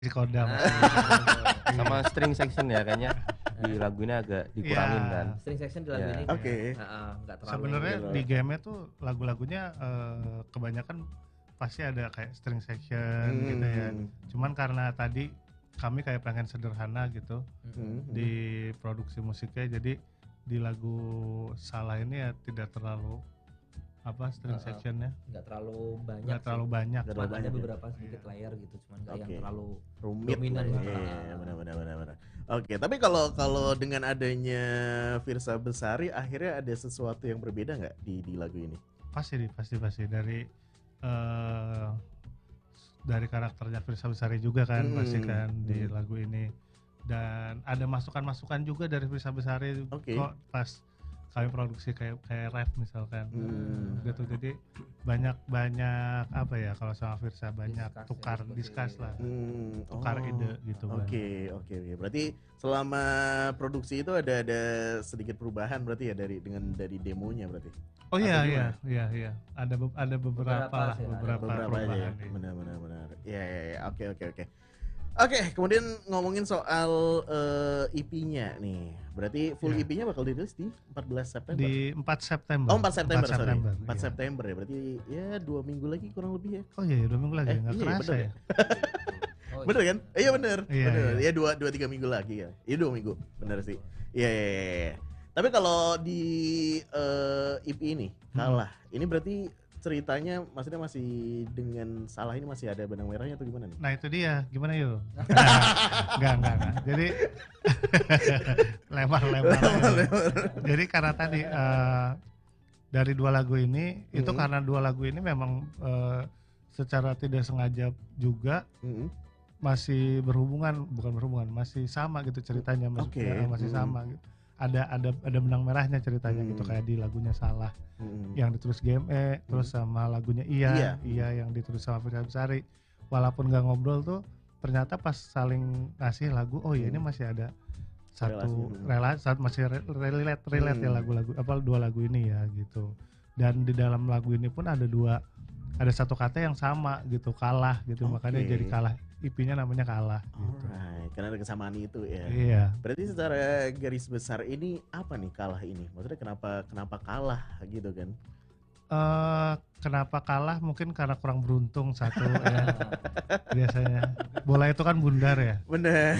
Si Kodam. Sama string section ya kayaknya di lagu ini agak dikurangin Iya. kan. String section di lagu Ya. ini Oke. nggak terlalu. Sebenarnya gitu. di game tuh lagu-lagunya kebanyakan pasti ada kayak string section gitu ya. Cuman karena tadi kami kayak pengen sederhana gitu di produksi musiknya, jadi di lagu Salah ini ya tidak terlalu string sectionnya nggak terlalu banyak. nggak terlalu banyak. Nggak Cuman terlalu ada banyak ya? beberapa sedikit layer gitu, cuman nggak yang Oke. terlalu Rumit dominan lah gitu. ya. Benar. Oke, tapi kalau dengan adanya Firsa Besari akhirnya ada sesuatu yang berbeda nggak di lagu ini? Pasti dari karakternya Firsa Besari juga kan pasti kan di lagu ini, dan ada masukan juga dari Firsa Besari Oke. kok pas kami produksi kayak rap misalkan gitu. Jadi banyak apa ya, kalau sama Firsa banyak Discuss ya, tukar diskusi. discuss lah, tukar Oh. ide gitu kan. Oke. Berarti selama produksi itu ada sedikit perubahan berarti ya dari demonya berarti. Oh iya Atau iya ada beberapa lah, sih, ada Beberapa aja ya. perubahan nih. Benar. Iya. Oke. Oke, kemudian ngomongin soal EP-nya nih. Berarti full Ya. EP-nya bakal dirilis di 14 September. Di 4 September. Oh, 4 September, sorry. 4 iya. September ya. Berarti ya 2 minggu lagi kurang lebih ya. Oh iya 2 minggu lagi, nggak iya, kerasa bener ya. Oh, Bener kan? Iya bener. Iya, Bener. iya. Ya 2-3 minggu lagi ya. Iya 2 minggu. Bener sih. Iya. Tapi kalau di EP ini Kalah. Ini berarti ceritanya maksudnya masih dengan Salah ini masih ada benang merahnya atau gimana nih? Nah itu dia, gimana yuk? Enggak. Jadi lebar. Jadi karena tadi dari 2 lagu ini, itu karena 2 lagu ini memang secara tidak sengaja juga masih bukan berhubungan, masih sama gitu ceritanya, masih sama gitu. Ada benang merahnya ceritanya gitu, kayak di lagunya Salah yang ditulis GME, terus sama lagunya Iya yang ditulis sama Firsa Besari. Walaupun nggak ngobrol tuh, ternyata pas saling ngasih lagu, oh iya ini masih ada satu relasi, masih relate ya lagu-lagu 2 lagu ini ya gitu. Dan di dalam lagu ini pun ada satu kata yang sama gitu, Kalah gitu. Makanya jadi Kalah, IP-nya namanya Kalah gitu. Alright, karena ada kesamaan itu ya. Iya. Berarti secara garis besar ini apa nih Kalah ini? Maksudnya kenapa kalah gitu kan? Kenapa kalah? Mungkin karena kurang beruntung satu ya. Biasanya bola itu kan bundar ya. Bener.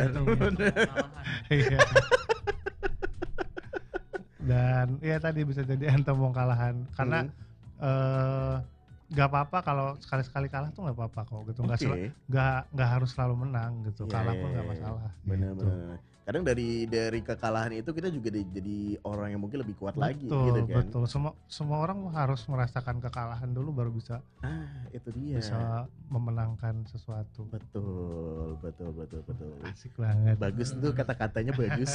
Iya. Dan ya tadi bisa jadi entomong kalahan karena nggak apa-apa kalau sekali-sekali kalah tuh nggak apa-apa kok gitu. Nggak harus selalu menang gitu. Kalah pun nggak masalah. Bener. Gitu. Kadang dari kekalahan itu kita juga jadi orang yang mungkin lebih kuat lagi gitu kan. Betul. Semua orang harus merasakan kekalahan dulu baru bisa Itu dia. bisa memenangkan sesuatu. Betul. Asik banget. Bagus tuh kata-katanya bagus.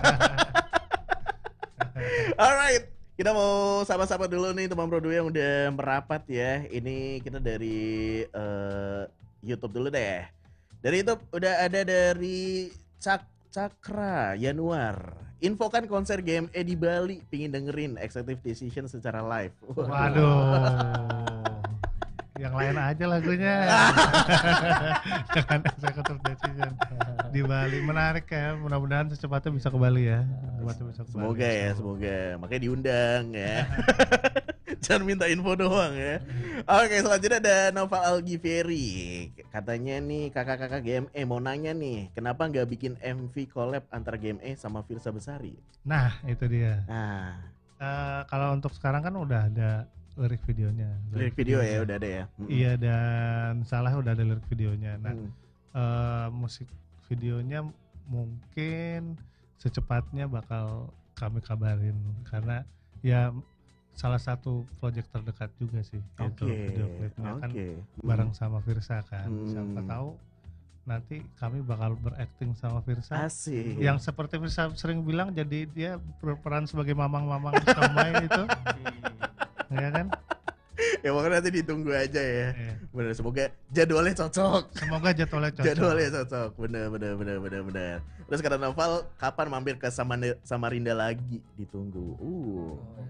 Alright, kita mau sapa-sapa dulu nih teman Bro yang udah merapat ya. Ini kita dari YouTube dulu deh. Dari YouTube udah ada dari Cakra Januar. Infokan konser GME di Bali, pingin dengerin Executive Decision secara live. Waduh. Yang lain aja lagunya. Jangan Executive Decision di Bali. Menarik ya. Mudah-mudahan secepatnya bisa ke Bali ya. Semoga. Makanya diundang ya. Jangan minta info doang ya. Oke, selanjutnya ada Noval Algiveri. Katanya nih kakak-kakak GME mau nanya nih, kenapa nggak bikin MV collab antara GME sama Firsa Besari? Nah, itu dia. Kalau untuk sekarang kan udah ada lirik videonya. Lirik video ya udah ada ya. Iya, dan Salah udah ada lirik videonya. Nah, musik videonya mungkin secepatnya bakal kami kabarin karena ya salah satu proyek terdekat juga sih itu video klipnya kan bareng sama Firsa kan. Siapa tahu nanti kami bakal berakting sama Firsa. Asik. Yang seperti Firsa sering bilang, jadi dia berperan sebagai mamang-mamang Somai itu. Ya kan? Ya makanya nanti ditunggu aja ya. Bener, semoga jadwalnya cocok. Jadwalnya cocok. Bener. Terus kata Noval, kapan mampir ke Samarinda lagi? Ditunggu.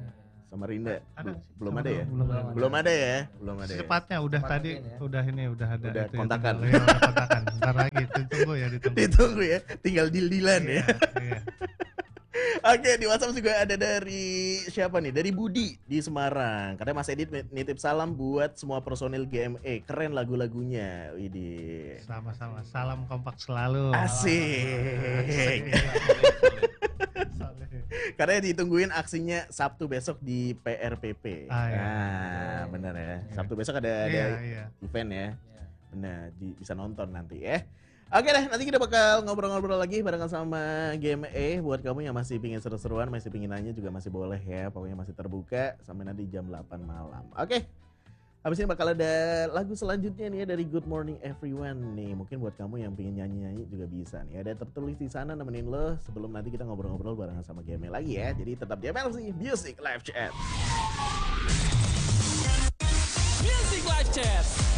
Samarinda. Ada nggak sih? Belum ada ya? Belum Belum ada ya? Belum ada ya? Secepatnya udah Cepat tadi mungkin ya. udah ada Udah itu ya, kontakan. tinggal- iya, udah kontakan. Bentar lagi ditunggu ya ditunggu. Ditunggu ya, tinggal deal-dealan ya. Iya, iya. Oke, di WhatsApp juga ada dari siapa nih? Dari Budi di Semarang. Katanya Mas Edit nitip salam buat semua personil GME. Keren lagu-lagunya. Widih. Sama-sama. Salam kompak selalu. Asik. Soleh. Karena ditungguin aksinya Sabtu besok di PRPP. Ah, iya. Nah, bener ya. Sabtu besok ada Iya. event ya. Ya. Benar, bisa nonton nanti ya. Oke deh, nanti kita bakal ngobrol-ngobrol lagi barengan sama GME. Buat kamu yang masih pingin seru-seruan, masih pingin nanya juga masih boleh ya. Pokoknya masih terbuka sampai nanti jam 8 malam. Oke. Habis ini bakal ada lagu selanjutnya nih ya dari Good Morning Everyone nih. Mungkin buat kamu yang pingin nyanyi-nyanyi juga bisa nih. Ada tertulis di sana nemenin lo sebelum nanti kita ngobrol-ngobrol barengan sama GME lagi ya. Jadi tetap di MLC Music Live Chat. Music Live Chat.